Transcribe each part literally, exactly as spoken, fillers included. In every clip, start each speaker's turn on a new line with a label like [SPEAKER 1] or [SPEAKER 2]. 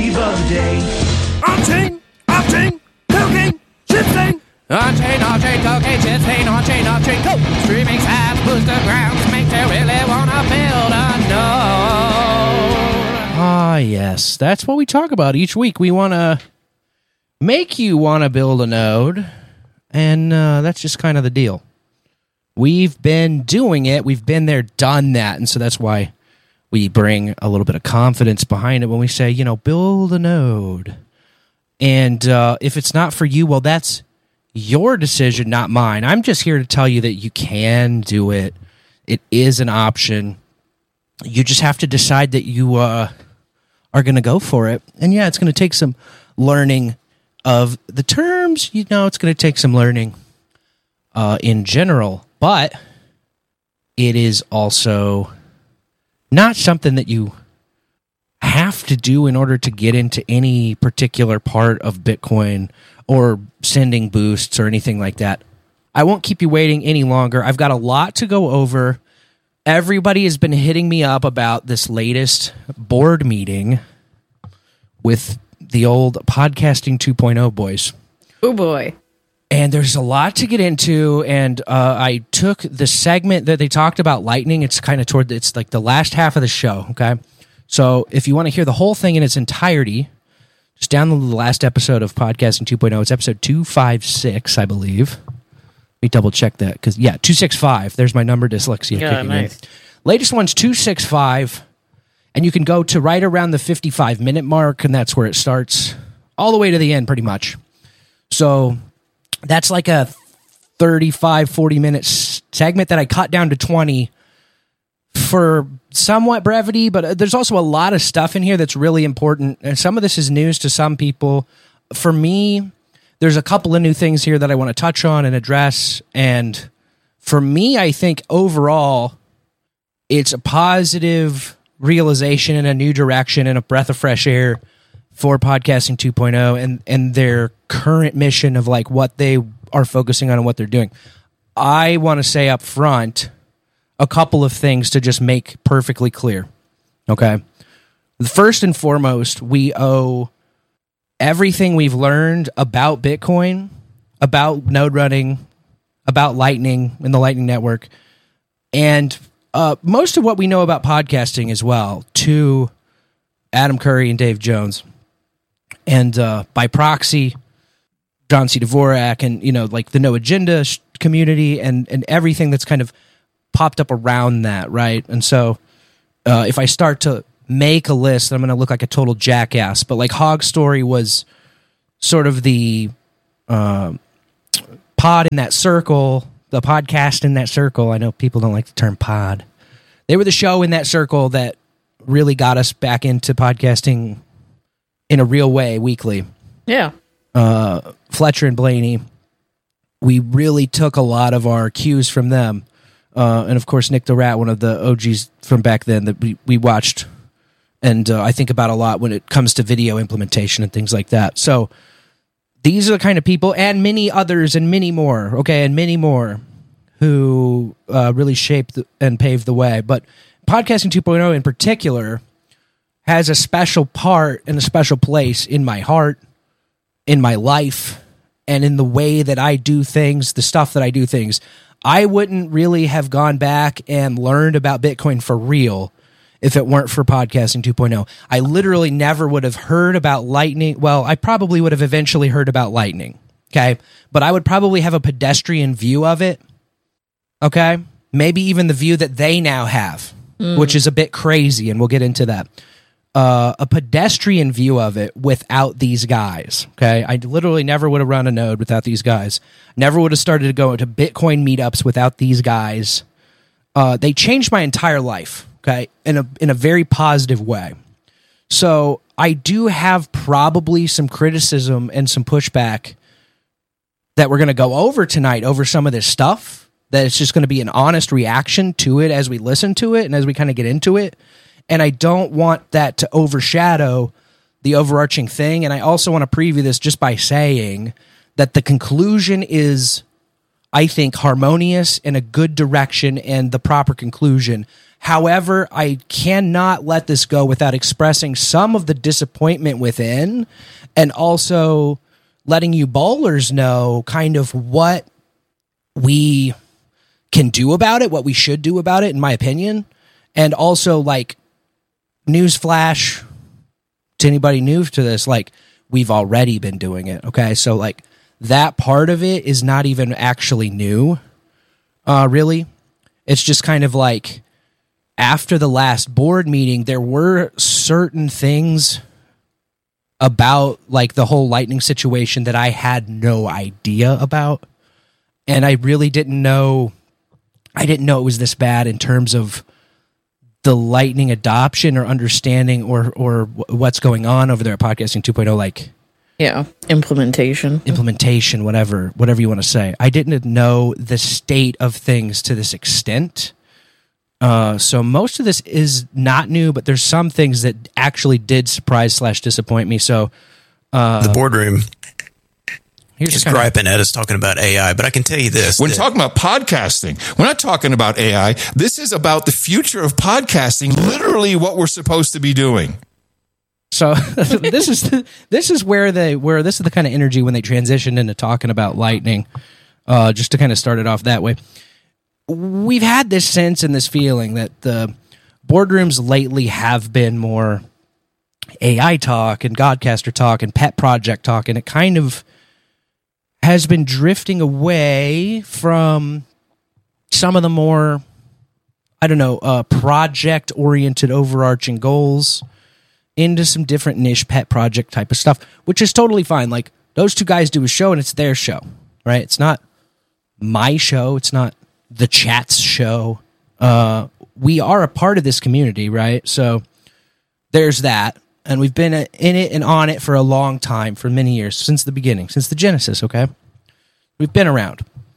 [SPEAKER 1] wave of day.
[SPEAKER 2] On-chain, off-chain, cocaine, shit-stain.
[SPEAKER 3] On-chain, off-chain, cocaine, shit-stain, on-chain, off-chain, go! Streaming sites, booster grounds, make you really wanna build a node.
[SPEAKER 4] Ah, yes. That's what we talk about each week. We want to make you want to build a node, and uh, that's just kind of the deal. We've been doing it. We've been there, done that, and so that's why we bring a little bit of confidence behind it when we say, you know, build a node. And uh, if it's not for you, well, that's your decision, not mine. I'm just here to tell you that you can do it. It is an option. You just have to decide that you uh, are going to go for it. And yeah, it's going to take some learning of the terms. You know, it's going to take some learning uh, in general. But it is also not something that you have to do in order to get into any particular part of Bitcoin or sending boosts or anything like that. I won't keep you waiting any longer. I've got a lot to go over. Everybody has been hitting me up about this latest board meeting with the old Podcasting two point oh boys.
[SPEAKER 5] Oh, boy.
[SPEAKER 4] And there's a lot to get into, and uh, I took the segment that they talked about Lightning. It's kind of toward, the, it's like the last half of the show, okay? So if you want to hear the whole thing in its entirety, just download the last episode of Podcasting two point oh. It's episode two fifty-six, I believe. Let me double check that, because, yeah, two sixty-five. There's my number dyslexia
[SPEAKER 5] Yeah,
[SPEAKER 4] kicking
[SPEAKER 5] nice.
[SPEAKER 4] in. Latest one's two sixty-five, and you can go to right around the fifty-five minute mark, and that's where it starts, all the way to the end, pretty much. So that's like a thirty-five, forty minute segment that I cut down to twenty for somewhat brevity, but there's also a lot of stuff in here that's really important. And some of this is news to some people. For me, there's a couple of new things here that I want to touch on and address. And for me, I think overall, it's a positive realization and a new direction and a breath of fresh air for Podcasting two point oh and, and their current mission of like what they are focusing on and what they're doing. I want to say up front a couple of things to just make perfectly clear. Okay. First and foremost, we owe everything we've learned about Bitcoin, about node running, about Lightning and the Lightning Network, and uh, most of what we know about podcasting as well to Adam Curry and Dave Jones. And uh, by proxy, John C. Dvorak and, you know, like the No Agenda sh- community and, and everything that's kind of popped up around that, right? And so uh, if I start to make a list, I'm going to look like a total jackass. But like Hog Story was sort of the uh, pod in that circle, the podcast in that circle. I know people don't like the term pod. They were the show in that circle that really got us back into podcasting in a real way weekly.
[SPEAKER 5] Yeah.
[SPEAKER 4] Uh, Fletcher and Blaney, we really took a lot of our cues from them. Uh, and of course, Nick the Rat, one of the O Gs from back then that we, we watched and uh, I think about a lot when it comes to video implementation and things like that. So these are the kind of people, and many others and many more, okay, and many more who uh, really shaped and paved the way. But Podcasting two point oh in particular has a special part and a special place in my heart, in my life, and in the way that I do things, the stuff that I do things. I wouldn't really have gone back and learned about Bitcoin for real if it weren't for Podcasting two point oh. I literally never would have heard about Lightning. Well, I probably would have eventually heard about Lightning, okay? But I would probably have a pedestrian view of it, okay? Maybe even the view that they now have, mm. which is a bit crazy, and we'll get into that. Uh, a pedestrian view of it without these guys, okay? I literally never would have run a node without these guys. Never would have started to go to Bitcoin meetups without these guys. Uh, they changed my entire life, okay, in a in a very positive way. So I do have probably some criticism and some pushback that we're going to go over tonight over some of this stuff, that it's just going to be an honest reaction to it as we listen to it and as we kind of get into it. And I don't want that to overshadow the overarching thing. And I also want to preview this just by saying that the conclusion is, I think, harmonious in a good direction and the proper conclusion. However, I cannot let this go without expressing some of the disappointment within, and also letting you bowlers know kind of what we can do about it, what we should do about it, in my opinion. And also, like, newsflash to anybody new to this, like, we've already been doing it, okay? So, like, that part of it is not even actually new, uh, really. It's just kind of like, after the last board meeting, there were certain things about, like, the whole Lightning situation that I had no idea about. And I really didn't know, I didn't know it was this bad in terms of the Lightning adoption or understanding or or what's going on over there at Podcasting two point oh, like,
[SPEAKER 1] yeah, implementation,
[SPEAKER 4] implementation, whatever, whatever you want to say. I didn't know the state of things to this extent. Uh, so most of this is not new, but there's some things that actually did surprise slash disappoint me. So uh,
[SPEAKER 5] the boardroom
[SPEAKER 4] here's
[SPEAKER 5] is
[SPEAKER 4] kinda,
[SPEAKER 5] griping at us talking about A I, but I can tell you this.
[SPEAKER 6] When
[SPEAKER 5] that,
[SPEAKER 6] talking about podcasting, we're not talking about A I. This is about the future of podcasting, literally what we're supposed to be doing.
[SPEAKER 4] So this is the, this is where they where this is the kind of energy when they transitioned into talking about Lightning. Uh, just to kind of start it off that way, we've had this sense and this feeling that the boardrooms lately have been more A I talk and Godcaster talk and pet project talk, and it kind of has been drifting away from some of the more, I don't know, uh, project-oriented overarching goals into some different niche pet project type of stuff, which is totally fine. Like, those two guys do a show, and it's their show, right? It's not my show. It's not the chat's show. Uh, we are a part of this community, right? So there's that. And we've been in it and on it for a long time, for many years, since the beginning, since the Genesis, okay? We've been around.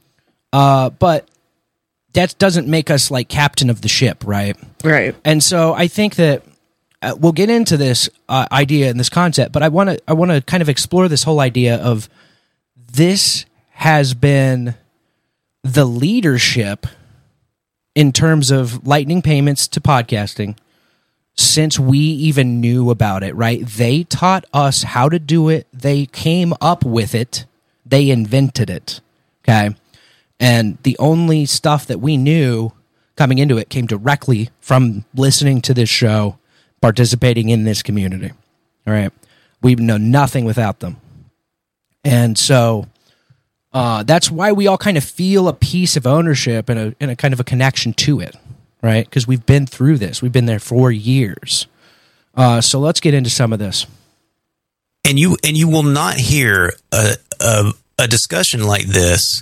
[SPEAKER 4] Uh, but that doesn't make us, like, captain of the ship, right?
[SPEAKER 1] right?
[SPEAKER 4] And so I think that uh, we'll get into this uh, idea and this concept, but I want to I want to kind of explore this whole idea of this has been the leadership in terms of Lightning payments to podcasting since we even knew about it, right? They taught us how to do it. They came up with it. They invented it, okay? And the only stuff that we knew coming into it came directly from listening to this show, participating in this community, all right? We know nothing without them. And so uh, that's why we all kind of feel a piece of ownership and a, and a kind of a connection to it, right? Because we've been through this. We've been there for years. Uh, so let's get into some of this.
[SPEAKER 5] And you and you will not hear a, a a discussion like this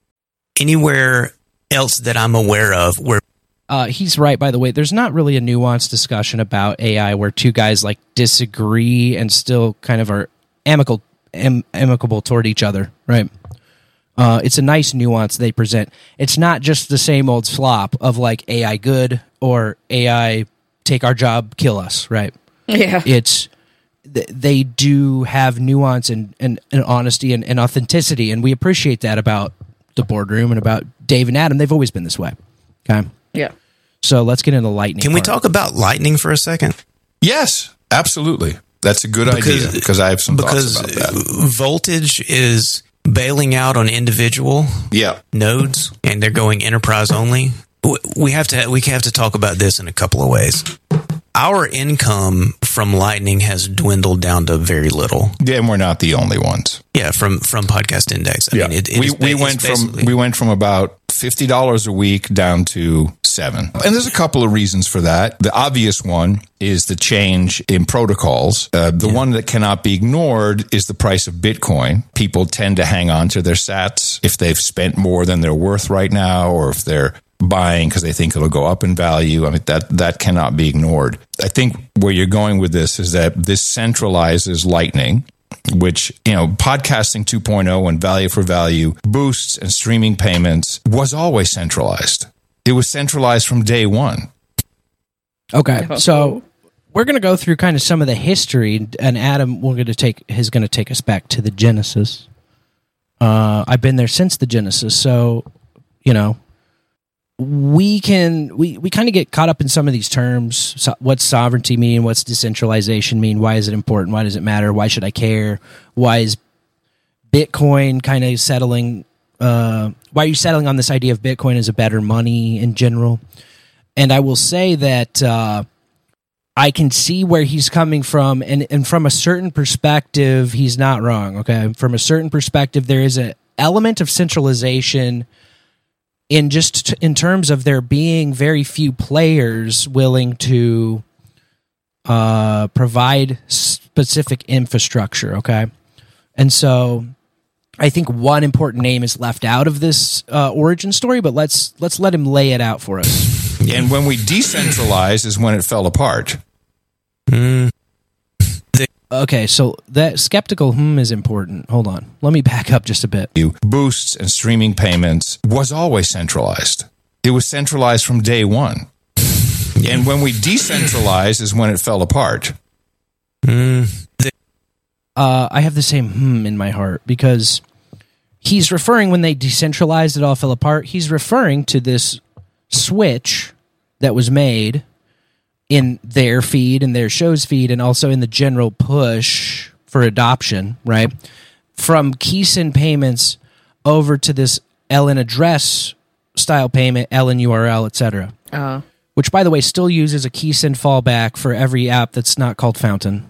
[SPEAKER 5] anywhere else that I'm aware of. Where
[SPEAKER 4] uh, he's right, by the way. There's not really a nuanced discussion about A I where two guys like disagree and still kind of are amicable am, amicable toward each other, right? Uh, it's a nice nuance they present. It's not just the same old slop of like A I good or A I take our job, kill us, right?
[SPEAKER 1] Yeah.
[SPEAKER 4] It's th- they do have nuance and, and, and honesty and, and authenticity, and we appreciate that about the boardroom and about Dave and Adam. They've always been this way. Okay.
[SPEAKER 1] Yeah.
[SPEAKER 4] So let's get into Lightning.
[SPEAKER 5] Can we
[SPEAKER 4] part.
[SPEAKER 5] talk about Lightning for a second?
[SPEAKER 6] Yes, absolutely. That's a good
[SPEAKER 5] Because-
[SPEAKER 6] idea because I have some
[SPEAKER 5] Because
[SPEAKER 6] thoughts about that.
[SPEAKER 5] Voltage is bailing out on individual
[SPEAKER 6] Yeah.
[SPEAKER 5] nodes, and they're going enterprise only. W- We have to we have to talk about this in a couple of ways. Our income from Lightning has dwindled down to very little.
[SPEAKER 6] Yeah, and we're not the only ones.
[SPEAKER 5] Yeah, from from Podcast Index. I
[SPEAKER 6] Yeah.
[SPEAKER 5] mean, it, it
[SPEAKER 6] we
[SPEAKER 5] is ba-
[SPEAKER 6] we
[SPEAKER 5] it's
[SPEAKER 6] went from
[SPEAKER 5] basically-
[SPEAKER 6] we went from about fifty dollars a week down to seven. And there's a couple of reasons for that. The obvious one is the change in protocols. Uh, the one that cannot be ignored is the price of Bitcoin. People tend to hang on to their sats if they've spent more than they're worth right now, or if they're buying because they think it'll go up in value. I mean, that that cannot be ignored. I think where you're going with this is that this centralizes Lightning, which, you know, podcasting two point oh and value for value boosts and streaming payments was always centralized. It was centralized from day one.
[SPEAKER 4] Okay, so we're going to go through kind of some of the history, and Adam, we're going to take is going to take us back to the Genesis. Uh, I've been there since the Genesis, so you know, we can we, we kind of get caught up in some of these terms. So what's sovereignty mean? What's decentralization mean? Why is it important? Why does it matter? Why should I care? Why is Bitcoin kind of settling? Uh, why are you settling on this idea of Bitcoin as a better money in general? And I will say that uh, I can see where he's coming from, and, and from a certain perspective, he's not wrong. Okay, from a certain perspective, there is an element of centralization in just t- in terms of there being very few players willing to uh, provide specific infrastructure. Okay, and so I think one important name is left out of this uh, origin story, but let's let's let him lay it out for us.
[SPEAKER 6] And when we decentralized is when it fell apart.
[SPEAKER 5] Mm.
[SPEAKER 4] Okay, so that skeptical hmm is important. Hold on. Let me back up just a bit.
[SPEAKER 6] Boosts and streaming payments was always centralized. It was centralized from day one. And when we decentralized is when it fell apart.
[SPEAKER 5] Mm.
[SPEAKER 4] Uh, I have the same hmm in my heart because he's referring, when they decentralized, it all fell apart. He's referring to this switch that was made in their feed and their show's feed, and also in the general push for adoption, right? From Keysend payments over to this L N address style payment, L N U R L, et cetera.
[SPEAKER 1] Uh,
[SPEAKER 4] Which, by the way, still uses a Keysend fallback for every app that's not called Fountain.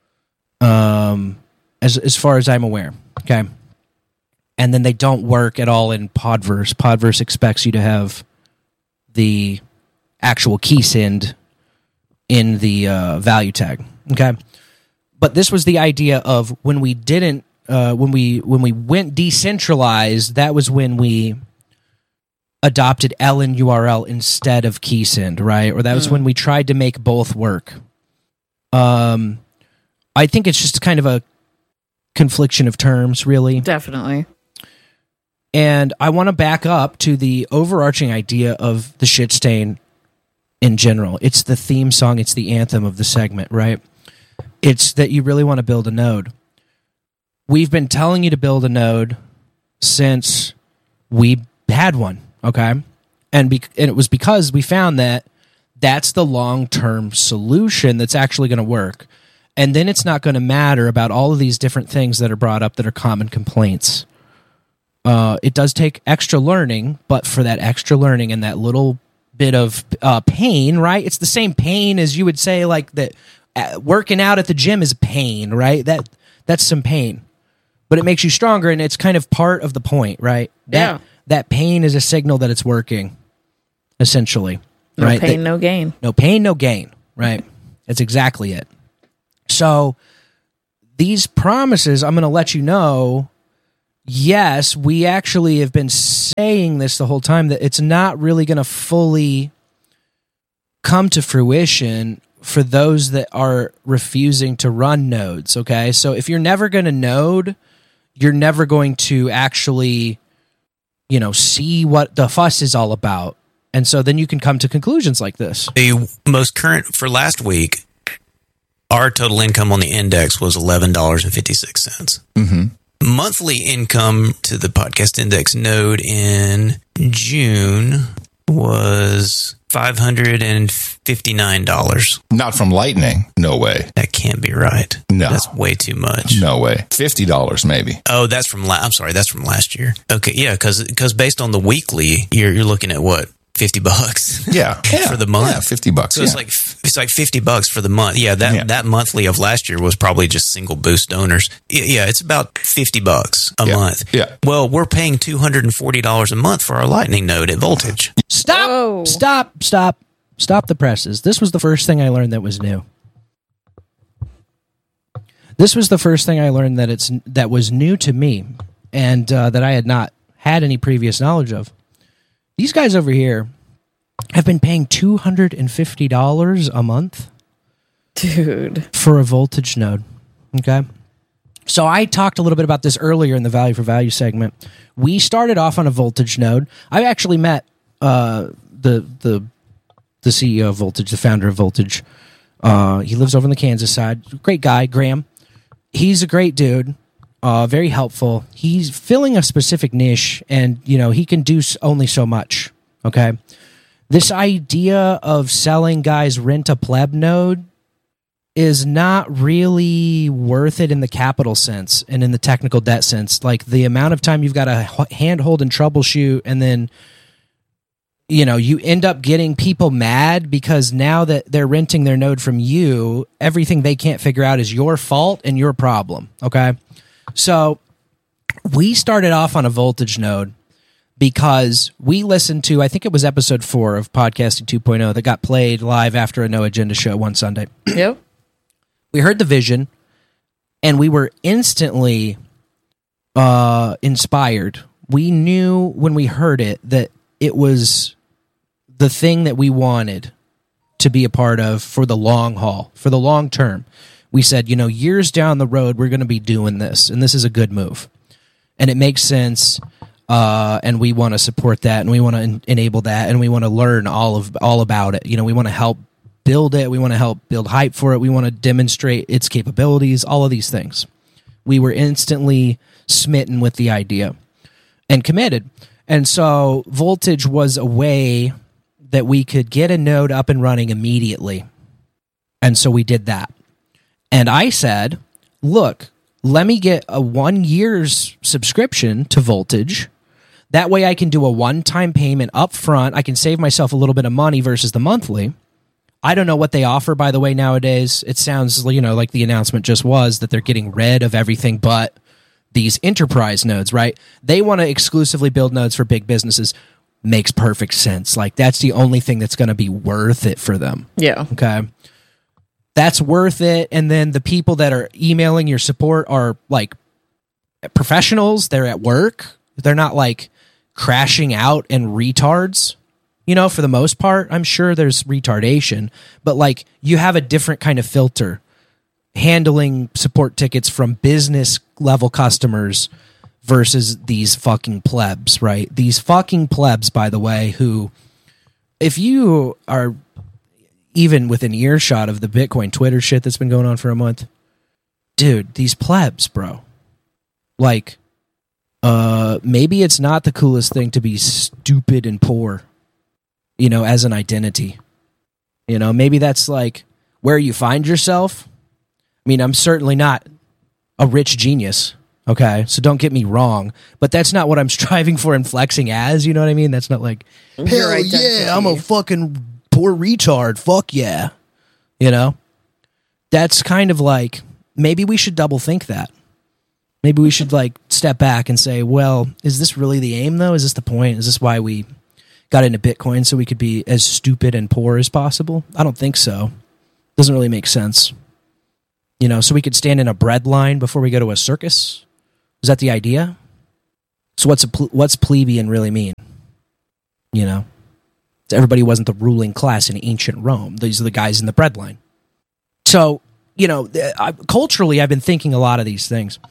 [SPEAKER 4] Um, as as far as I'm aware, okay. And then they don't work at all in Podverse. Podverse expects you to have the actual Keysend in the uh, value tag, okay. But this was the idea of when we didn't, uh, when we when we went decentralized. That was when we adopted L N U R L instead of Keysend, right? Or that was mm. when we tried to make both work. Um, I think it's just kind of a confliction of terms, really.
[SPEAKER 1] Definitely.
[SPEAKER 4] And I want to back up to the overarching idea of the shit stain in general. It's the theme song, it's the anthem of the segment, right? It's that you really want to build a node. We've been telling you to build a node since we had one, okay? And, be- and it was because we found that that's the long-term solution that's actually going to work. And then it's not going to matter about all of these different things that are brought up that are common complaints. Uh, it does take extra learning, but for that extra learning and that little bit of uh, pain, right? It's the same pain as you would say, like that uh, working out at the gym is pain, right? That that's some pain, but it makes you stronger, and it's kind of part of the point, right? That,
[SPEAKER 1] Yeah.
[SPEAKER 4] That pain is a signal that it's working, essentially.
[SPEAKER 1] no
[SPEAKER 4] right?
[SPEAKER 1] pain,
[SPEAKER 4] That-
[SPEAKER 1] no gain.
[SPEAKER 4] No pain, no gain, right? That's exactly it. So these promises, I'm going to let you know, yes, we actually have been saying this the whole time, that it's not really going to fully come to fruition for those that are refusing to run nodes, okay? So if you're never going to node, you're never going to actually, you know, see what the fuss is all about. And so then you can come to conclusions like this.
[SPEAKER 5] The most current for last week, our total income on the index was eleven dollars and fifty-six cents.
[SPEAKER 6] Mm-hmm.
[SPEAKER 5] Monthly income to the podcast index node in June was five hundred fifty-nine dollars.
[SPEAKER 6] Not from Lightning. No way.
[SPEAKER 5] That can't be right.
[SPEAKER 6] No.
[SPEAKER 5] That's way too much.
[SPEAKER 6] No way. fifty dollars maybe.
[SPEAKER 5] Oh, that's from la- I'm sorry, that's from last year. Okay, yeah, because because based on the weekly, you're you're looking at what? fifty bucks.
[SPEAKER 6] Yeah. yeah.
[SPEAKER 5] For the month.
[SPEAKER 6] Yeah, fifty bucks.
[SPEAKER 5] So
[SPEAKER 6] yeah.
[SPEAKER 5] it's like it's like fifty bucks for the month. Yeah, that
[SPEAKER 6] Yeah.
[SPEAKER 5] that monthly of last year was probably just single boost donors. Y- Yeah, it's about fifty bucks a
[SPEAKER 6] Yeah.
[SPEAKER 5] month.
[SPEAKER 6] Yeah.
[SPEAKER 5] Well, we're paying two hundred forty dollars a month for our Lightning node at Voltage.
[SPEAKER 4] Stop!
[SPEAKER 1] Whoa.
[SPEAKER 4] Stop! Stop! Stop the presses. This was the first thing I learned that was new. This was the first thing I learned that it's that was new to me, and uh, that I had not had any previous knowledge of. These guys over here have been paying two hundred fifty dollars a month
[SPEAKER 1] Dude.
[SPEAKER 4] for a voltage node. Okay. So I talked a little bit about this earlier in the value for value segment. We started off on a voltage node. I actually met uh, the the the C E O of Voltage, the founder of Voltage. Uh, he lives over on the Kansas side. Great guy, Graham. He's a great dude. Uh, very helpful. He's filling a specific niche, and you know he can do s- only so much. Okay. This idea of selling guys rent a pleb node is not really worth it in the capital sense and in the technical debt sense. Like the amount of time you've got to handhold and troubleshoot, and then, you know, you end up getting people mad because now that they're renting their node from you, everything they can't figure out is your fault and your problem. Okay. So we started off on a voltage node because we listened to, I think it was episode four of Podcasting two point oh that got played live after a No Agenda show one Sunday.
[SPEAKER 1] Yep.
[SPEAKER 4] We heard the vision, and we were instantly uh, inspired. We knew when we heard it that it was the thing that we wanted to be a part of for the long haul, for the long term. We said, you know, years down the road, we're going to be doing this, and this is a good move. And it makes sense, uh, and we want to support that, and we want to en- enable that, and we want to learn all of all about it. You know, we want to help build it. We want to help build hype for it. We want to demonstrate its capabilities, all of these things. We were instantly smitten with the idea and committed. And so Voltage was a way that we could get a node up and running immediately. And so we did that. And I said, look, let me get a one year's subscription to Voltage. That way I can do a one-time payment up front. I can save myself a little bit of money versus the monthly. I don't know what they offer, by the way, nowadays. It sounds, you know, like the announcement just was that they're getting rid of everything but these enterprise nodes, right? They want to exclusively build nodes for big businesses. Makes perfect sense. Like, that's the only thing that's going to be worth it for them.
[SPEAKER 1] Yeah.
[SPEAKER 4] Okay. That's worth it. And then the people that are emailing your support are, like, professionals. They're at work. They're not, like, crashing out and retards. You know, for the most part, I'm sure there's retardation, but like you have a different kind of filter handling support tickets from business level customers versus these fucking plebs, right? These fucking plebs, by the way, who, if you are even within earshot of the Bitcoin Twitter shit that's been going on for a month, dude, these plebs, bro, like, uh, maybe it's not the coolest thing to be stupid and poor. You know, as an identity. You know, maybe that's like where you find yourself. I mean, I'm certainly not a rich genius, okay? So don't get me wrong. But that's not what I'm striving for and flexing as, you know what I mean? That's not like,
[SPEAKER 1] Your
[SPEAKER 4] hell
[SPEAKER 1] identity.
[SPEAKER 4] yeah, I'm a fucking poor retard. Fuck yeah. You know? That's kind of like, maybe we should double think that. Maybe we should like step back and say, well, is this really the aim though? Is this the point? Is this why we got into Bitcoin, so we could be as stupid and poor as possible? I don't think so. Doesn't really make sense. You know, so we could stand in a bread line before we go to a circus? Is that the idea? So what's a ple- what's plebeian really mean? You know? Everybody wasn't the ruling class in ancient Rome. These are the guys in the bread line. So, you know, I, culturally, I've been thinking a lot of these things.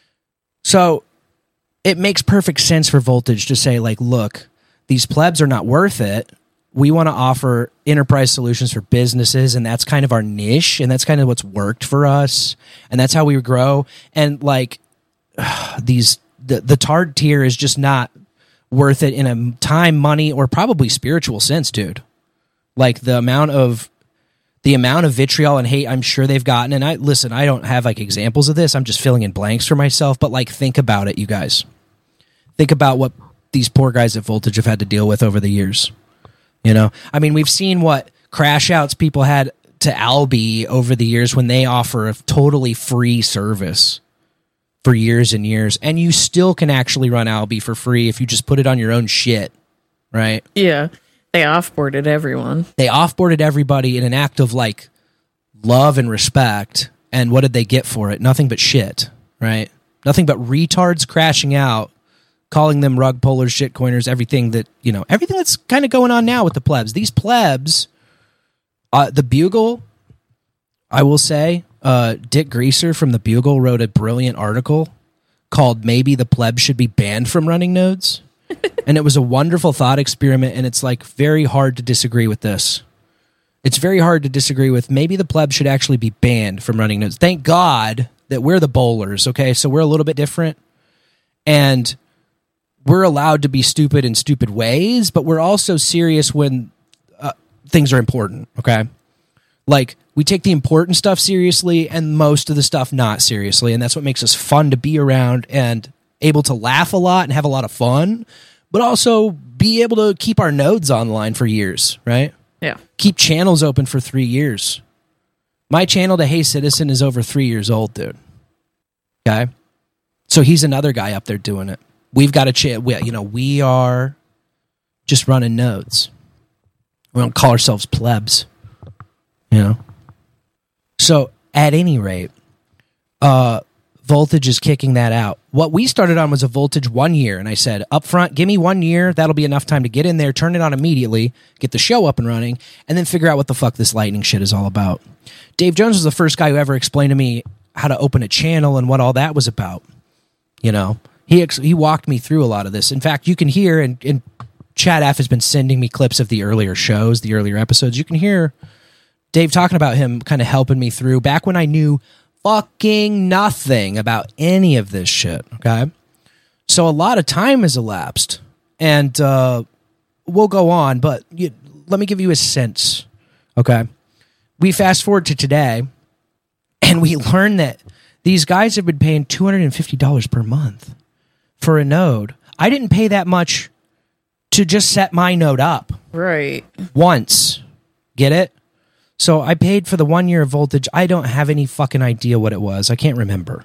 [SPEAKER 4] So it makes perfect sense for Voltage to say, like, look, these plebs are not worth it. We want to offer enterprise solutions for businesses, and that's kind of our niche, and that's kind of what's worked for us, and that's how we grow. And like ugh, these, the the Tard tier is just not worth it in a time, money, or probably spiritual sense, dude. Like the amount of the amount of vitriol and hate I'm sure they've gotten. And I listen, I don't have like examples of this. I'm just filling in blanks for myself. But like, think about it, you guys. Think about what these poor guys at Voltage have had to deal with over the years. You know, I mean, we've seen what crash outs people had to Albi over the years when they offer a totally free service for years and years, and you still can actually run Albi for free if you just put it on your own shit, right?
[SPEAKER 1] Yeah. They offboarded everyone.
[SPEAKER 4] They offboarded everybody in an act of like love and respect, and what did they get for it? Nothing but shit, right? Nothing but retards crashing out, calling them rug pullers, shitcoiners, everything that, you know, everything that's kind of going on now with the plebs. These plebs, uh, the Bugle, I will say, uh, Dick Greaser from the Bugle wrote a brilliant article called Maybe the Plebs Should Be Banned from Running Nodes. And it was a wonderful thought experiment, and it's like very hard to disagree with this. It's very hard to disagree with maybe the plebs should actually be banned from running nodes. Thank God that we're the bowlers, okay? So we're a little bit different. And we're allowed to be stupid in stupid ways, but we're also serious when uh, things are important, okay? Like, we take the important stuff seriously and most of the stuff not seriously, and that's what makes us fun to be around and able to laugh a lot and have a lot of fun, but also be able to keep our nodes online for years, right?
[SPEAKER 1] Yeah.
[SPEAKER 4] Keep channels open for three years. My channel to Hey Citizen is over three years old, dude. Okay? So he's another guy up there doing it. We've got a ch- we, you know, we are just running nodes. We don't call ourselves plebs. You know? So at any rate, uh, Voltage is kicking that out. What we started on was a Voltage one year, and I said, up front, give me one year. That'll be enough time to get in there, turn it on immediately, get the show up and running, and then figure out what the fuck this Lightning shit is all about. Dave Jones was the first guy who ever explained to me how to open a channel and what all that was about. You know, he ex- he walked me through a lot of this. In fact, you can hear, and, and Chad F has been sending me clips of the earlier shows, the earlier episodes. You can hear Dave talking about him kind of helping me through back when I knew fucking nothing about any of this shit, okay? So a lot of time has elapsed, and uh, we'll go on, but you, let me give you a sense, okay? We fast forward to today, and we learn that these guys have been paying two hundred fifty dollars per month for a node. I didn't pay that much to just set my node up.
[SPEAKER 1] Right.
[SPEAKER 4] Once. Get it? So I paid for the one year of Voltage. I don't have any fucking idea what it was. I can't remember.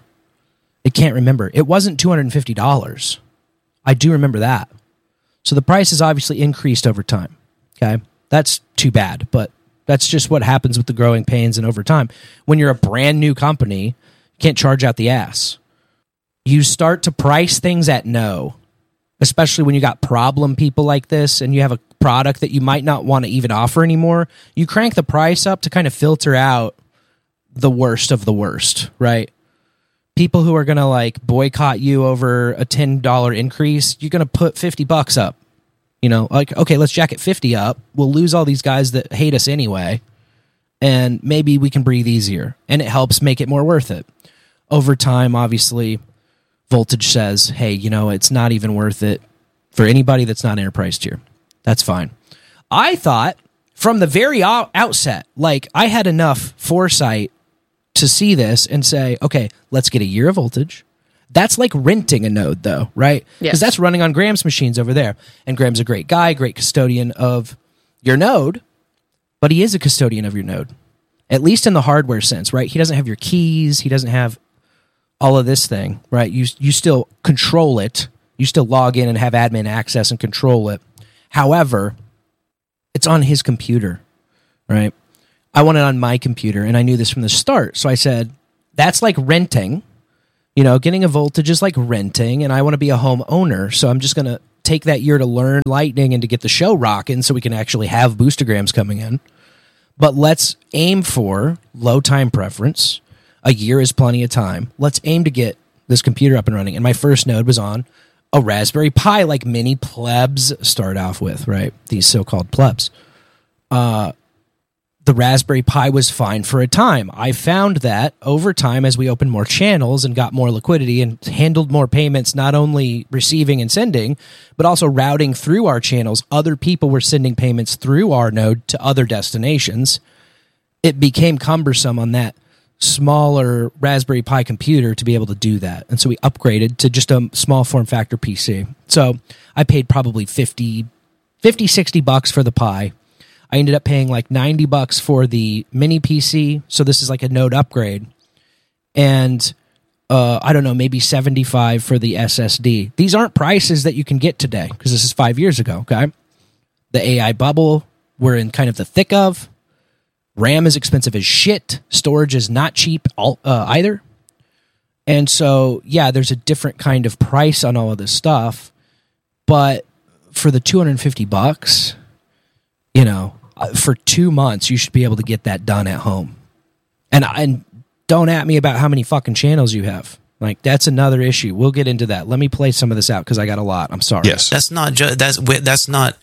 [SPEAKER 4] I can't remember. It wasn't two hundred fifty dollars. I do remember that. So the price has obviously increased over time. Okay? That's too bad, but that's just what happens with the growing pains and over time. When you're a brand new company, you can't charge out the ass. You start to price things at no, especially when you got problem people like this and you have a product that you might not want to even offer anymore. You crank the price up to kind of filter out the worst of the worst, right? People who are going to like boycott you over a ten dollars increase, you're going to put fifty bucks up. You know, like, okay, let's jack it fifty up. We'll lose all these guys that hate us anyway, and maybe we can breathe easier. And it helps make it more worth it. Over time, obviously, Voltage says, hey, you know, it's not even worth it for anybody that's not enterprise tier. That's fine. I thought from the very outset, like, I had enough foresight to see this and say, okay, let's get a year of Voltage. That's like renting a node, though, right? Because
[SPEAKER 1] Yes.
[SPEAKER 4] that's running on Graham's machines over there. And Graham's a great guy, great custodian of your node, but he is a custodian of your node, at least in the hardware sense, right? He doesn't have your keys. He doesn't have all of this thing, right? You, you still control it. You still log in and have admin access and control it. However, it's on his computer, right? I want it on my computer, and I knew this from the start. So I said, that's like renting. You know, getting a Voltage is like renting, and I want to be a home owner. So I'm just going to take that year to learn Lightning and to get the show rocking so we can actually have boostograms coming in. But let's aim for low time preference. A year is plenty of time. Let's aim to get this computer up and running. And my first node was on a Raspberry Pi, like many plebs start off with, right? These so-called plebs. Uh, the Raspberry Pi was fine for a time. I found that over time, as we opened more channels and got more liquidity and handled more payments, not only receiving and sending, but also routing through our channels, other people were sending payments through our node to other destinations. It became cumbersome on that smaller Raspberry Pi computer to be able to do that. And so we upgraded to just a small form factor P C. So I paid probably fifty, fifty, sixty bucks for the Pi. I ended up paying like ninety bucks for the mini P C. So this is like a node upgrade. And uh, I don't know, maybe seventy-five for the S S D. These aren't prices that you can get today because this is five years ago, okay? The A I bubble we're in kind of the thick of. RAM is expensive as shit. Storage is not cheap uh, either. And so, yeah, there's a different kind of price on all of this stuff. But for the two hundred fifty bucks, you know, for two months, you should be able to get that done at home. And and don't at me about how many fucking channels you have. Like, that's another issue. We'll get into that. Let me play some of this out because I got a lot. I'm sorry.
[SPEAKER 6] Yes.
[SPEAKER 5] That's not ju- that's wi- that's not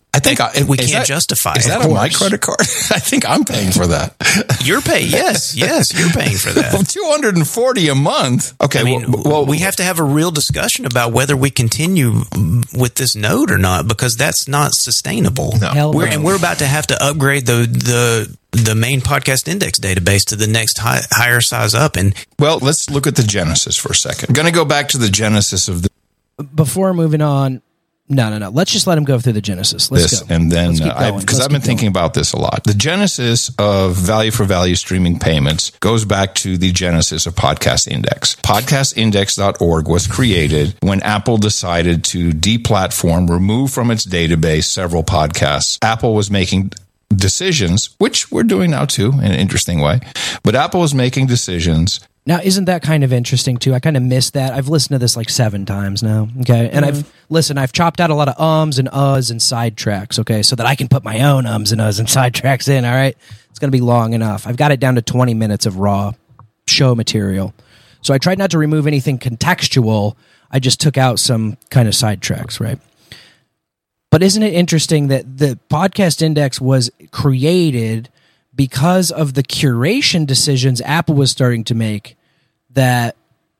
[SPEAKER 6] I think I,
[SPEAKER 5] we
[SPEAKER 6] is
[SPEAKER 5] can't
[SPEAKER 6] that,
[SPEAKER 5] justify
[SPEAKER 6] Is
[SPEAKER 5] it.
[SPEAKER 6] that on my credit card? I think I'm paying for that.
[SPEAKER 5] You're paying. Yes, yes, you're paying for that.
[SPEAKER 6] two hundred forty a month. Okay,
[SPEAKER 5] I mean,
[SPEAKER 6] well,
[SPEAKER 5] well, we have to have a real discussion about whether we continue with this node or not, because that's not sustainable.
[SPEAKER 6] No.
[SPEAKER 4] Hell
[SPEAKER 5] We're,
[SPEAKER 4] no.
[SPEAKER 5] and we're about to have to upgrade the the the main podcast index database to the next high, higher size up. And
[SPEAKER 6] well, let's look at the genesis for a second. I'm going to go back to the genesis of the,
[SPEAKER 4] Before moving on, no, no, no. Let's just let him go through the genesis. Let's
[SPEAKER 6] this,
[SPEAKER 4] go.
[SPEAKER 6] and then
[SPEAKER 4] Let's keep
[SPEAKER 6] uh,
[SPEAKER 4] going.
[SPEAKER 6] because
[SPEAKER 4] Let's
[SPEAKER 6] I've been
[SPEAKER 4] keep
[SPEAKER 6] thinking
[SPEAKER 4] going.
[SPEAKER 6] about this a lot. The genesis of value for value streaming payments goes back to the genesis of Podcast Index. podcast index dot org was created when Apple decided to deplatform, remove from its database several podcasts. Apple was making decisions, which we're doing now too, in an interesting way. But Apple was making decisions.
[SPEAKER 4] Now, isn't that kind of interesting too? I kind of missed that. I've listened to this like seven times now. Okay. And I've, listen, I've chopped out a lot of ums and uhs and sidetracks. Okay. So that I can put my own ums and uhs and sidetracks in. All right. It's going to be long enough. I've got it down to twenty minutes of raw show material. So I tried not to remove anything contextual. I just took out some kind of sidetracks. Right. But isn't it interesting that the Podcast Index was created because of the curation decisions Apple was starting to make that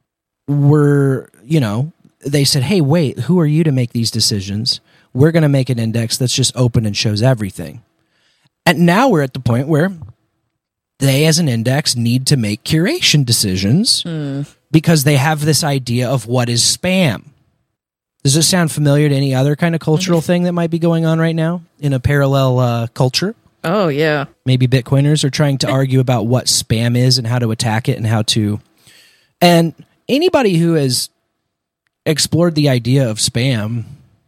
[SPEAKER 4] were, you know, they said, hey, wait, who are you to make these decisions? We're going to make an index that's just open and shows everything. And now we're at the point where they, as an index, need to make curation decisions because they have this idea of what is spam. Does this sound familiar to any other kind of cultural thing that might be going on right now in a parallel uh, culture?
[SPEAKER 1] Oh, yeah.
[SPEAKER 4] Maybe Bitcoiners are trying to argue about what spam is and how to attack it and how to... And anybody who has explored the idea of spam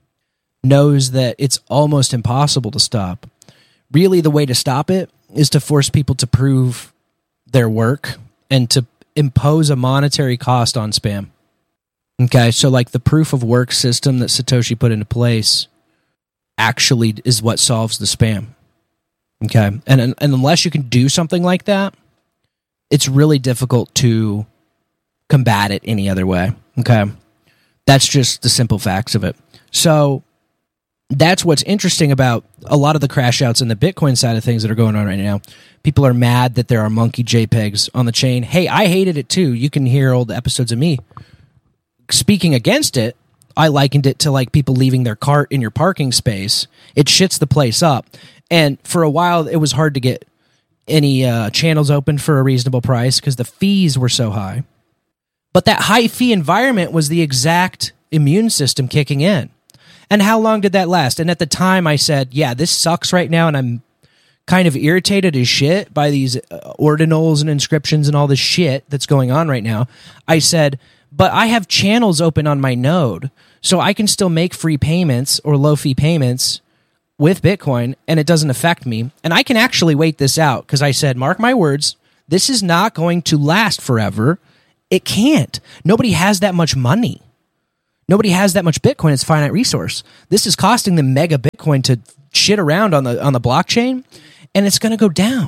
[SPEAKER 4] knows that it's almost impossible to stop. Really, the way to stop it is to force people to prove their work and to impose a monetary cost on spam. Okay, so like the proof of work system that Satoshi put into place actually is what solves the spam. Okay, and, and unless you can do something like that, it's really difficult to combat it any other way. Okay, that's just the simple facts of it. So that's what's interesting about a lot of the crash outs in the Bitcoin side of things that are going on right now. People are mad that there are monkey JPEGs on the chain. Hey, I hated it too. You can hear old episodes of me speaking against it. I likened it to like people leaving their cart in your parking space. It shits the place up. And for a while, it was hard to get any uh, channels open for a reasonable price because the fees were so high. But that high fee environment was the exact immune system kicking in. And how long did that last? And at the time, I said, yeah, this sucks right now, and I'm kind of irritated as shit by these uh, ordinals and inscriptions and all this shit that's going on right now. I said, but I have channels open on my node, so I can still make free payments or low-fee payments with Bitcoin, and it doesn't affect me. And I can actually wait this out, because I said, mark my words, this is not going to last forever. It can't. Nobody has that much money. Nobody has that much Bitcoin. It's a finite resource. This is costing them mega Bitcoin to shit around on the on the blockchain, and it's going to go down.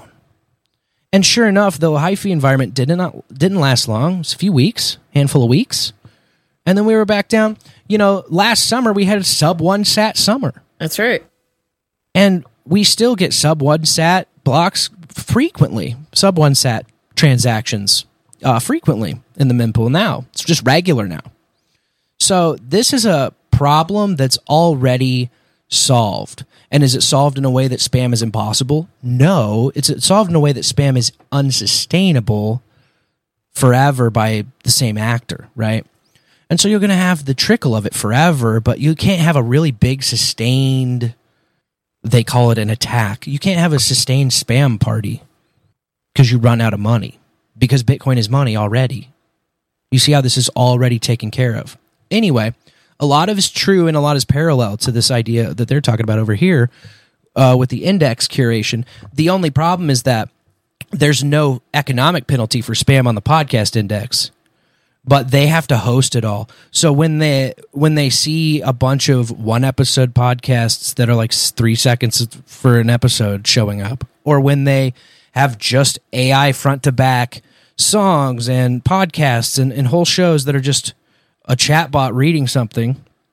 [SPEAKER 4] And sure enough, the high fee environment did not didn't last long. It was a few weeks, handful of weeks, and then we were back down. You know, last summer we had a sub one sat summer,
[SPEAKER 1] That's right.
[SPEAKER 4] and we still get sub one sat blocks frequently, sub one sat transactions uh, frequently in the mempool now. It's just regular now. So this is a problem that's already solved. And is it solved in a way that spam is impossible? No, it's solved in a way that spam is unsustainable forever by the same actor, right? And so you're going to have the trickle of it forever, but you can't have a really big sustained, they call it an attack. You can't have a sustained spam party because you run out of money, because Bitcoin is money already. You see how this is already taken care of. Anyway, a lot of is true and a lot is parallel to this idea that they're talking about over here uh, with the index curation. The only problem is that there's no economic penalty for spam on the podcast index, but they have to host it all. So when they when they see a bunch of one episode podcasts that are like three seconds for an episode showing up, or when they have just A I front to back songs and podcasts and, and whole shows that are just a chatbot reading something,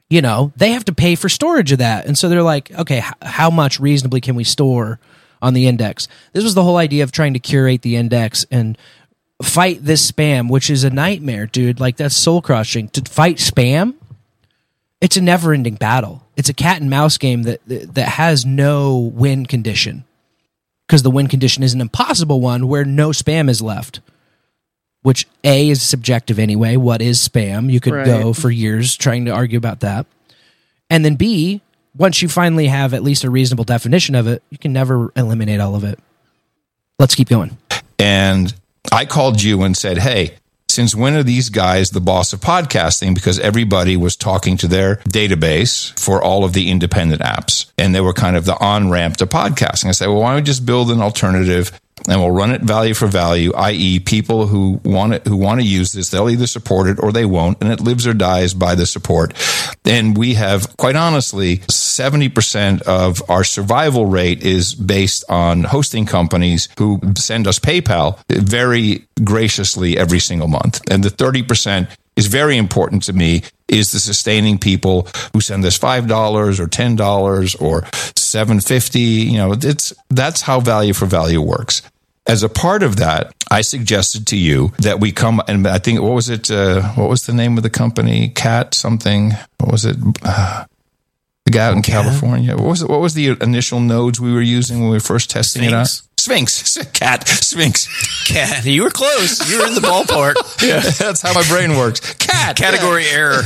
[SPEAKER 4] you know, they have to pay for storage of that. And so they're like, okay, h- how much reasonably can we store on the index? This was the whole idea of trying to curate the index and fight this spam, which is a nightmare, dude. Like, that's soul crushing. To fight spam, it's a never ending battle. It's a cat and mouse game that that has no win condition, because the win condition is an impossible one where no spam is left, which A, is subjective anyway. What is spam? You could
[SPEAKER 1] Right.
[SPEAKER 4] go for years trying to argue about that. And then B, once you finally have at least a reasonable definition of it, you can never eliminate all of it. Let's keep going.
[SPEAKER 6] And I called you and said, hey, since when are these guys the boss of podcasting? Because everybody was talking to their database for all of the independent apps, and they were kind of the on-ramp to podcasting. I said, well, why don't we just build an alternative and we'll run it value for value, that is people who want it, who want to use this, they'll either support it or they won't, and it lives or dies by the support. And we have, quite honestly, seventy percent of our survival rate is based on hosting companies who send us PayPal very graciously every single month. And the thirty percent is very important to me, is the sustaining people who send us five dollars or ten dollars or seven fifty. You know, it's that's how value for value works. As a part of that, I suggested to you that we come, and I think, what was it? Uh, what was the name of the company? Cat something. What was it? Uh, the guy out in California. What was it? What was the initial nodes we were using when we were first testing
[SPEAKER 5] Sphinx.
[SPEAKER 6] it out? Sphinx. Cat. Sphinx.
[SPEAKER 5] Cat, you were close. You were in the ballpark.
[SPEAKER 6] Yeah, that's how my brain works. Cat.
[SPEAKER 5] Category error.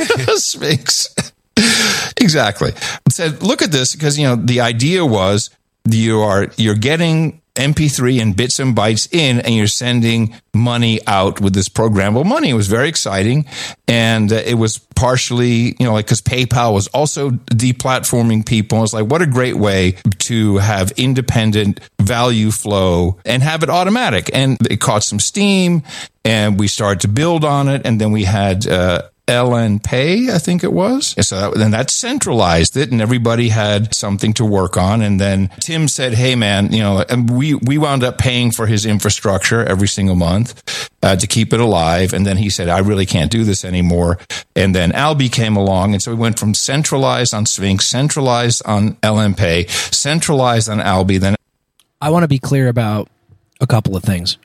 [SPEAKER 6] Sphinx. Exactly. Said, look at this, because, you know, the idea was you are you're getting M P three and bits and bytes in, and you're sending money out with this programmable money. It was very exciting, and uh, it was partially, you know, like, because PayPal was also deplatforming people. It was like, what a great way to have independent value flow and have it automatic. And it caught some steam, and we started to build on it, and then we had uh, L N Pay, I think it was. So that, then that centralized it, and everybody had something to work on. And then Tim said, hey, man, you know, and we, we wound up paying for his infrastructure every single month uh, to keep it alive. And then he said, I really can't do this anymore. And then Alby came along. And so we went from centralized on Sphinx, centralized on L N Pay, centralized on Alby. Then
[SPEAKER 4] I want to be clear about a couple of things.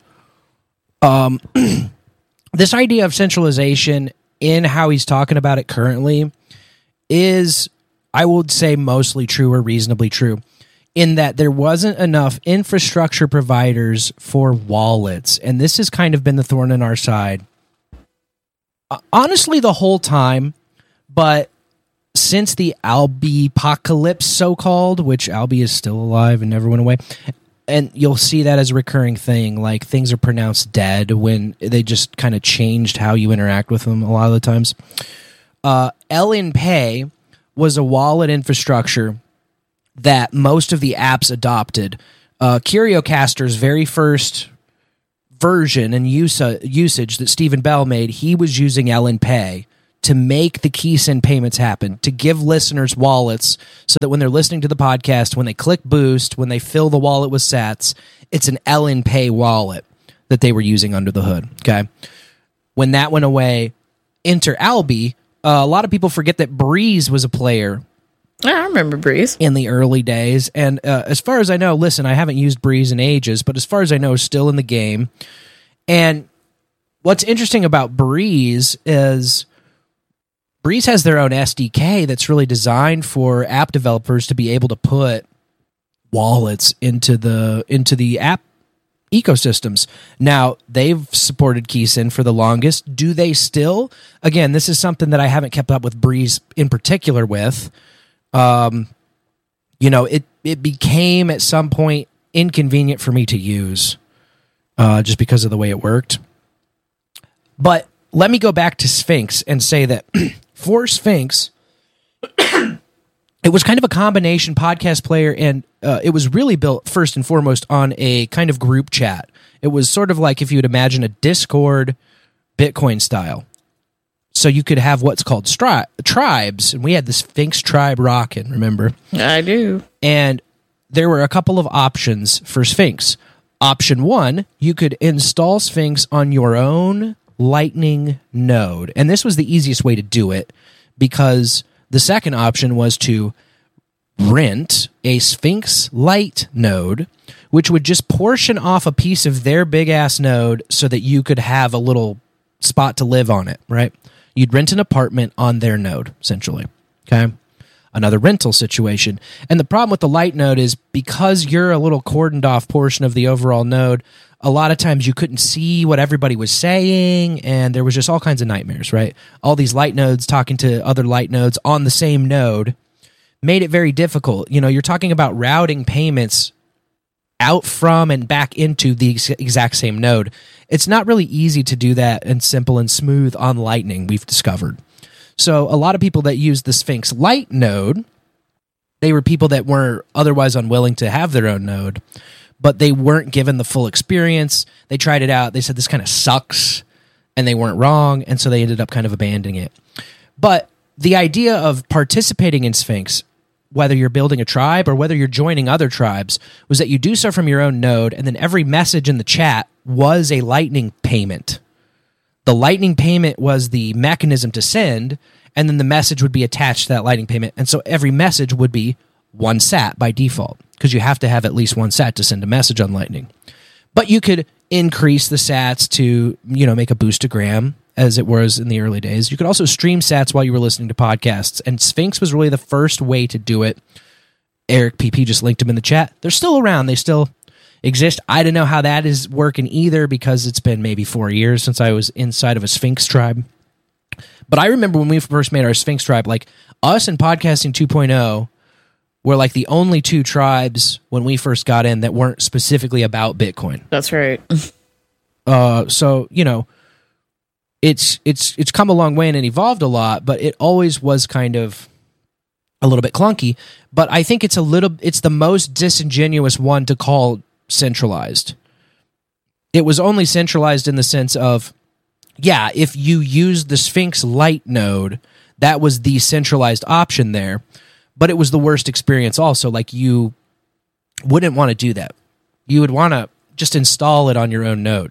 [SPEAKER 4] Um, this idea of centralization in how he's talking about it currently is, I would say, mostly true or reasonably true, in that there wasn't enough infrastructure providers for wallets. And this has kind of been the thorn in our side, uh, honestly, the whole time. But since the Alby-pocalypse, so-called, which Alby is still alive and never went away, and you'll see that as a recurring thing, like things are pronounced dead when they just kind of changed how you interact with them a lot of the times. Uh, L N Pay was a wallet infrastructure that most of the apps adopted. Uh, CurioCaster's very first version and use, uh, usage that Stephen Bell made, he was using L N Pay to make the key send payments happen, to give listeners wallets so that when they're listening to the podcast, when they click boost, when they fill the wallet with sats, it's an L N Pay wallet that they were using under the hood. Okay. When that went away, enter Alby. Uh, a lot of people forget that Breeze was a player
[SPEAKER 1] I remember Breeze.
[SPEAKER 4] in the early days. And uh, as far as I know, listen, I haven't used Breeze in ages, but as far as I know, still in the game. And what's interesting about Breeze is Breeze has their own S D K that's really designed for app developers to be able to put wallets into the into the app ecosystems. Now, they've supported KeySend for the longest. Do they still? Again, this is something that I haven't kept up with Breeze in particular with. Um, you know, it, it became at some point inconvenient for me to use uh, just because of the way it worked. But let me go back to Sphinx and say that for Sphinx, it was kind of a combination podcast player, and uh, it was really built first and foremost on a kind of group chat. It was sort of like if you would imagine a Discord Bitcoin style. So you could have what's called stri- tribes, and we had the Sphinx tribe rocking, remember?
[SPEAKER 1] I do.
[SPEAKER 4] And there were a couple of options for Sphinx. Option one, you could install Sphinx on your own Lightning node. And this was the easiest way to do it because The second option was to rent a Sphinx Lite node, which would just portion off a piece of their big-ass node so that you could have a little spot to live on it, right? You'd rent an apartment on their node, essentially, okay? Another rental situation. And the problem with the Lite node is because you're a little cordoned off portion of the overall node, a lot of times you couldn't see what everybody was saying, and there was just all kinds of nightmares, right? All these Lite nodes talking to other Lite nodes on the same node made it very difficult. You know, you're talking about routing payments out from and back into the ex- exact same node. It's not really easy to do that and simple and smooth on Lightning, we've discovered. So a lot of people that use the Sphinx Lite node, they were people that were otherwise unwilling to have their own node, but they weren't given the full experience. They tried it out. They said, this kind of sucks, and they weren't wrong, and so they ended up kind of abandoning it. But the idea of participating in Sphinx, whether you're building a tribe or whether you're joining other tribes, was that you do so from your own node, and then every message in the chat was a Lightning payment. The Lightning payment was the mechanism to send, and then the message would be attached to that Lightning payment. And so every message would be one sat by default, because you have to have at least one sat to send a message on Lightning. But you could increase the sats to, you know, make a boostagram, as it was in the early days. You could also stream sats while you were listening to podcasts, and Sphinx was really the first way to do it. Eric P P just linked them in the chat. They're still around. They still exist. I don't know how that is working either, because it's been maybe four years since I was inside of a Sphinx tribe. But I remember when we first made our Sphinx tribe, like us and Podcasting two point oh were like the only two tribes when we first got in that weren't specifically about Bitcoin.
[SPEAKER 1] That's right.
[SPEAKER 4] uh, so, you know, It's it's it's come a long way and it evolved a lot, but it always was kind of a little bit clunky. But I think it's a little it's the most disingenuous one to call centralized. It was only centralized in the sense of, yeah, if you use the Sphinx Lite node, that was the centralized option there, but it was the worst experience also. Like, you wouldn't want to do that. You would want to just install it on your own node.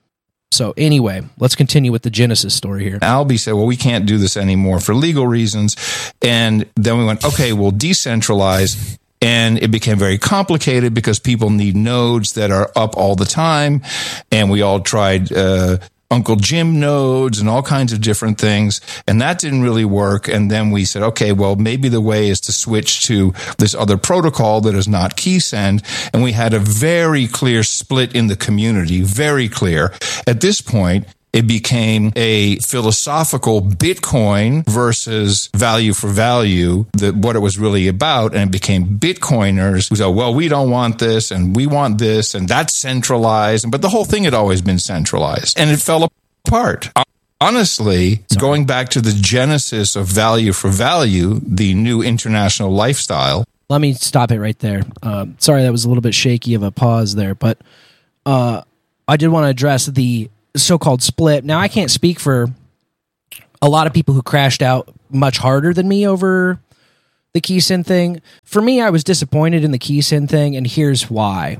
[SPEAKER 4] So anyway, let's continue with the Genesis story here.
[SPEAKER 6] Alby said, well, we can't do this anymore for legal reasons. And then we went, okay, we'll decentralize. And it became very complicated because people need nodes that are up all the time. And we all tried uh, Uncle Jim nodes and all kinds of different things. And that didn't really work. And then we said, okay, well, maybe the way is to switch to this other protocol that is not KeySend. And we had a very clear split in the community, very clear. At this point, it became a philosophical Bitcoin versus value for value, that what it was really about. And it became Bitcoiners who said, well, we don't want this and we want this and that's centralized. But the whole thing had always been centralized and it fell apart. Honestly, Sorry. going back to the genesis of value for value, the new international lifestyle.
[SPEAKER 4] Let me stop it right there. Um, sorry, that was a little bit shaky of a pause there, but uh, I did want to address the so-called split. Now, I can't speak for a lot of people who crashed out much harder than me over the KeySend thing. For me, I was disappointed in the KeySend thing, and here's why.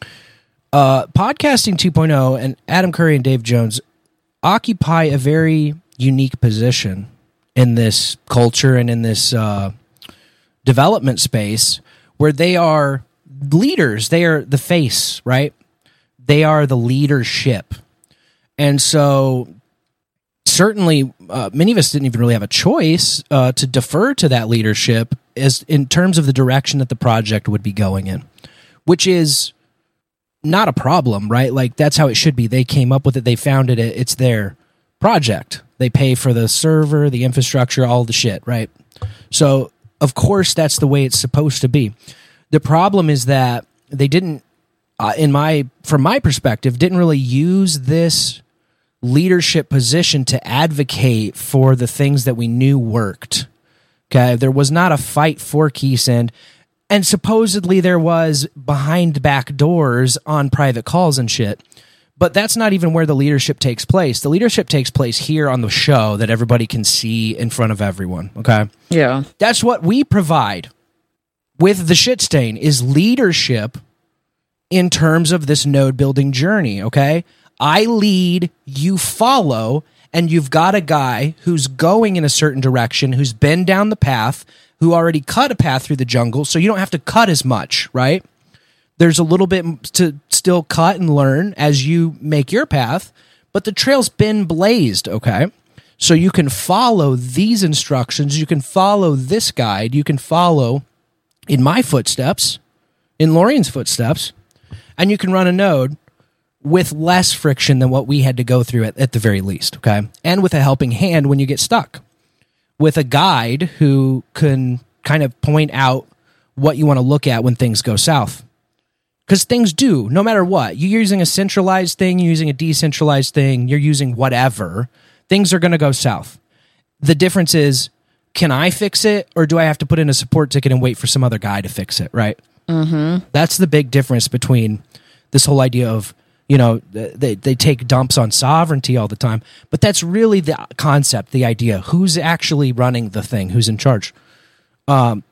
[SPEAKER 4] Uh, Podcasting two point oh and Adam Curry and Dave Jones occupy a very unique position in this culture and in this uh, development space where they are leaders. They are the face, right? They are the leadership. And so certainly uh, many of us didn't even really have a choice uh, to defer to that leadership as in terms of the direction that the project would be going in, which is not a problem, right? Like, that's how it should be. They came up with it. They founded it. It's their project. They pay for the server, the infrastructure, all the shit, right? So, of course, that's the way it's supposed to be. The problem is that they didn't, uh, in my, from my perspective, didn't really use this leadership position to advocate for the things that we knew worked. Okay, there was not a fight for KeySend, and supposedly there was behind back doors on private calls and shit. But that's not even where the leadership takes place. The leadership takes place here on the show that everybody can see in front of everyone. Okay,
[SPEAKER 1] yeah,
[SPEAKER 4] that's what we provide with the shit stain is leadership in terms of this node building journey. Okay. I lead, you follow, and you've got a guy who's going in a certain direction, who's been down the path, who already cut a path through the jungle, so you don't have to cut as much, right? There's a little bit to still cut and learn as you make your path, but the trail's been blazed, okay? So you can follow these instructions, you can follow this guide, you can follow in my footsteps, in Laurien's footsteps, and you can run a node with less friction than what we had to go through at, at the very least, okay? And with a helping hand when you get stuck. With a guide who can kind of point out what you want to look at when things go south. Because things do, no matter what. You're using a centralized thing, you're using a decentralized thing, you're using whatever, things are going to go south. The difference is, can I fix it, or do I have to put in a support ticket and wait for some other guy to fix it, right? Mm-hmm. That's the big difference between this whole idea of, you know, they, they take dumps on sovereignty all the time, but that's really the concept, the idea. Who's actually running the thing? Who's in charge? Um,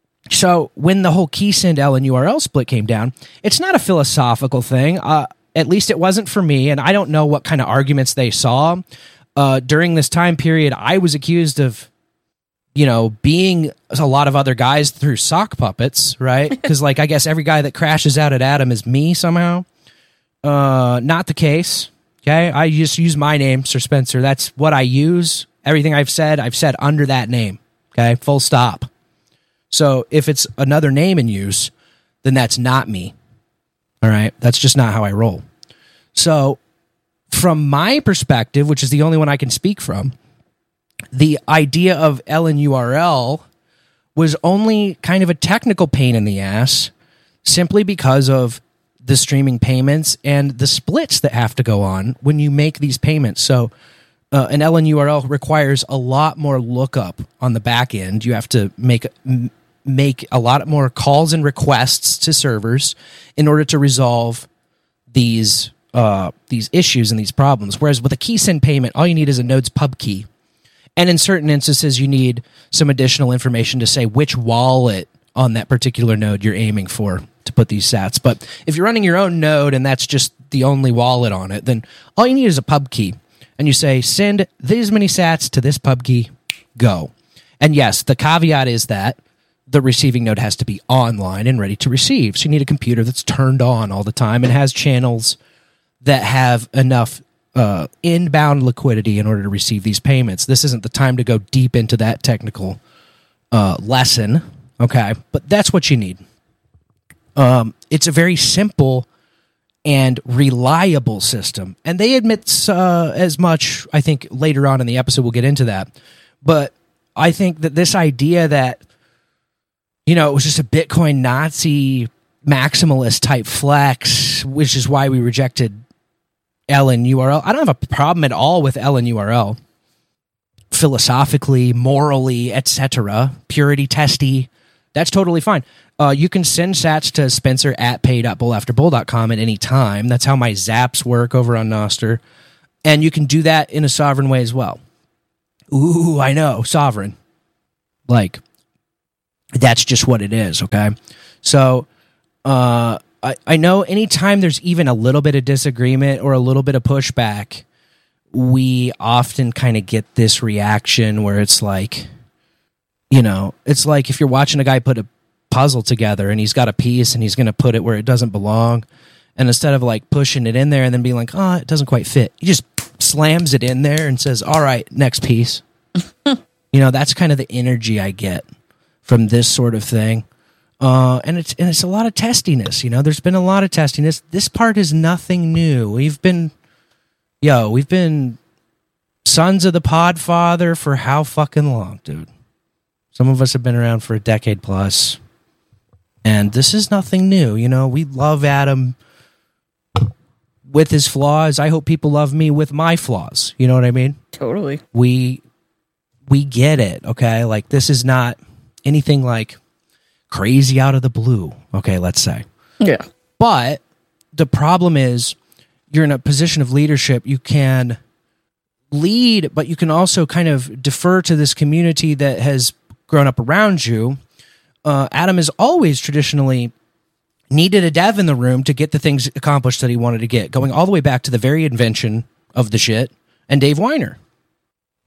[SPEAKER 4] so when the whole key send L N U R L split came down, it's not a philosophical thing. Uh, at least it wasn't for me, and I don't know what kind of arguments they saw. Uh, during this time period, I was accused of, you know, being a lot of other guys through sock puppets, right? Because, like, I guess every guy that crashes out at Adam is me somehow. Uh, not the case. Okay, I just use my name, Sir Spencer. That's what I use. Everything I've said, I've said under that name. Okay, full stop. So if it's another name in use, then that's not me. All right, that's just not how I roll. So from my perspective, which is the only one I can speak from, the idea of L N U R L was only kind of a technical pain in the ass, simply because of the streaming payments and the splits that have to go on when you make these payments. So uh, an L N U R L requires a lot more lookup on the back end. You have to make m- make a lot more calls and requests to servers in order to resolve these uh, these issues and these problems. Whereas with a key send payment, all you need is a node's pub key. And in certain instances, you need some additional information to say which wallet on that particular node you're aiming for to put these sats. But if you're running your own node and that's just the only wallet on it, then all you need is a pub key. And you say, send these many sats to this pub key, go. And yes, the caveat is that the receiving node has to be online and ready to receive. So you need a computer that's turned on all the time and has channels that have enough uh, inbound liquidity in order to receive these payments. This isn't the time to go deep into that technical uh, lesson, okay? But that's what you need. Um, it's a very simple and reliable system. And they admit uh, as much, I think, later on in the episode, we'll get into that. But I think that this idea that, you know, it was just a Bitcoin Nazi maximalist type flex, which is why we rejected L N U R L. I don't have a problem at all with L N U R L. Philosophically, morally, et cetera. Purity testy. That's totally fine. Uh, you can send sats to Spencer at pay dot bull after bull dot com at any time. That's how my zaps work over on Nostr. And you can do that in a sovereign way as well. Ooh, I know. Sovereign. Like, that's just what it is, okay? So, uh, I, I know anytime there's even a little bit of disagreement or a little bit of pushback, we often kind of get this reaction where it's like, you know, it's like if you're watching a guy put a puzzle together and he's got a piece and he's going to put it where it doesn't belong, and instead of like pushing it in there and then being like, oh, it doesn't quite fit, he just slams it in there and says, all right, next piece. You know, that's kind of the energy I get from this sort of thing. Uh, and it's and it's a lot of testiness, you know. There's been a lot of testiness. This part is nothing new. We've been, yo, we've been sons of the Podfather for how fucking long, dude? Some of us have been around for a decade plus. And this is nothing new, you know. We love Adam with his flaws. I hope people love me with my flaws. You know what I mean?
[SPEAKER 1] Totally.
[SPEAKER 4] We we get it, okay? Like, this is not anything like crazy out of the blue, okay, let's say.
[SPEAKER 1] Yeah.
[SPEAKER 4] But the problem is you're in a position of leadership. You can lead, but you can also kind of defer to this community that has grown up around you. Uh, Adam has always traditionally needed a dev in the room to get the things accomplished that he wanted to get, going all the way back to the very invention of the shit and Dave Weiner.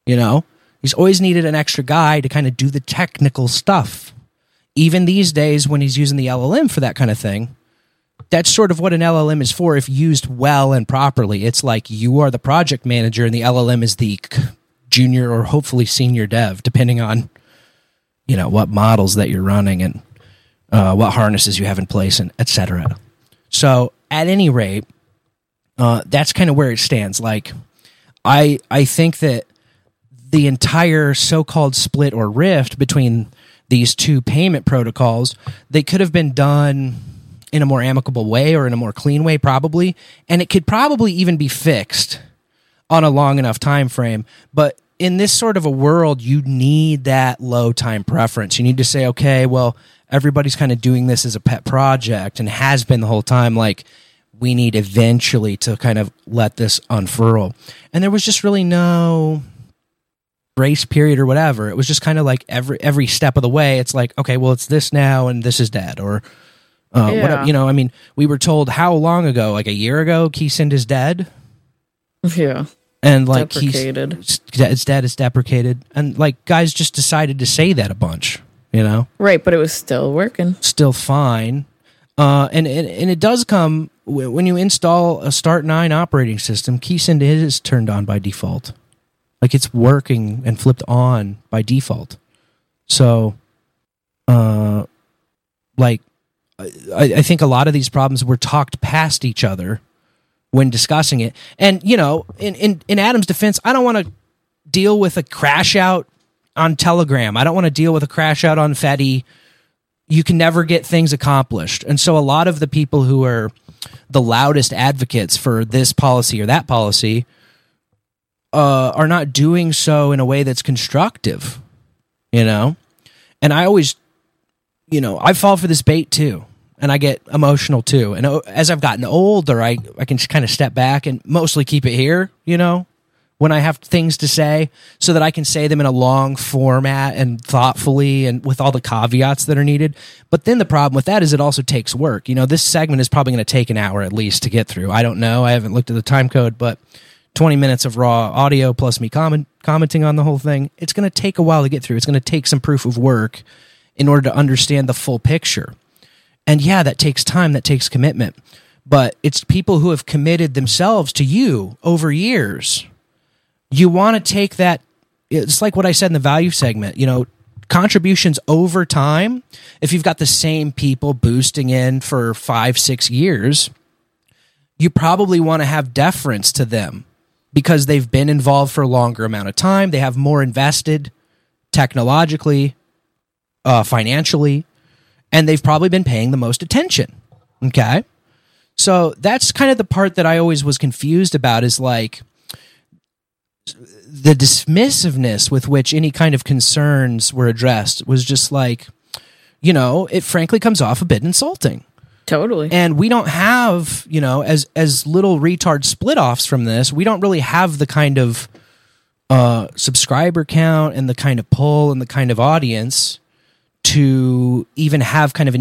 [SPEAKER 4] You know, he's always needed an extra guy to kind of do the technical stuff. Even these days when he's using the L L M for that kind of thing, that's sort of what an L L M is for if used well and properly. It's like you are the project manager and the L L M is the junior or hopefully senior dev, depending on, you know, what models that you're running and uh, what harnesses you have in place and et cetera. So at any rate, uh, that's kind of where it stands. Like, I I think that the entire so-called split or rift between these two payment protocols, they could have been done in a more amicable way or in a more clean way, probably, and it could probably even be fixed on a long enough time frame. But in this sort of a world, you need that low time preference. You need to say, okay, well, everybody's kind of doing this as a pet project and has been the whole time. Like, we need eventually to kind of let this unfurl. And there was just really no grace period or whatever. It was just kind of like every every step of the way, it's like, okay, well, it's this now and this is dead. Or, uh,
[SPEAKER 1] Yeah.
[SPEAKER 4] whatever, you know, I mean, we were told how long ago, like a year ago, Keysend is dead.
[SPEAKER 1] Yeah.
[SPEAKER 4] And like,
[SPEAKER 1] Deprecated.
[SPEAKER 4] he's, it's dead, it's deprecated. And like, guys just decided to say that a bunch, you know?
[SPEAKER 1] Right, but it was still working.
[SPEAKER 4] Still fine. Uh, and, and, and it does come, when you install a Start nine operating system, Keysend is turned on by default. Like, it's working and flipped on by default. So, uh, like, I, I think a lot of these problems were talked past each other when discussing it. And, you know, in, in, in Adam's defense, I don't want to deal with a crash out on Telegram. I don't want to deal with a crash out on Fetty. You can never get things accomplished. And so a lot of the people who are the loudest advocates for this policy or that policy uh, are not doing so in a way that's constructive, you know? And I always, you know, I fall for this bait too. And I get emotional too. And as I've gotten older, I, I can kind of step back and mostly keep it here, you know, when I have things to say, so that I can say them in a long format and thoughtfully and with all the caveats that are needed. But then the problem with that is it also takes work. You know, this segment is probably going to take an hour at least to get through. I don't know. I haven't looked at the time code, but twenty minutes of raw audio plus me comment, commenting on the whole thing, it's going to take a while to get through. It's going to take some proof of work in order to understand the full picture. And yeah, that takes time, that takes commitment. But it's people who have committed themselves to you over years. You want to take that, it's like what I said in the value segment, you know, contributions over time. If you've got the same people boosting in for five, six years, you probably want to have deference to them because they've been involved for a longer amount of time. They have more invested technologically, uh, financially, and they've probably been paying the most attention. Okay. So that's kind of the part that I always was confused about, is like the dismissiveness with which any kind of concerns were addressed was just like, you know, it frankly comes off a bit insulting.
[SPEAKER 1] Totally.
[SPEAKER 4] And we don't have, you know, as as little retard split-offs from this, we don't really have the kind of uh, subscriber count and the kind of pull and the kind of audience to even have kind of an